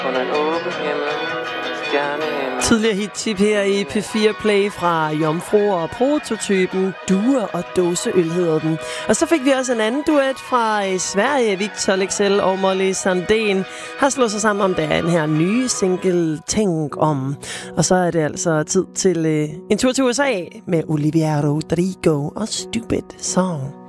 Under en åben himmel, stjernehimmel. Tidligere hit her i P4 Play fra Jomfruer og Prototypen. Duer og dåseøl hedder den. Og så fik vi også en anden duet fra Sverige. Victor Leksell og Molly Sandén har slået sig sammen om den her nye single Tænk om. Og så er det altså tid til en tur til USA med Olivia Rodrigo og Stupid Song.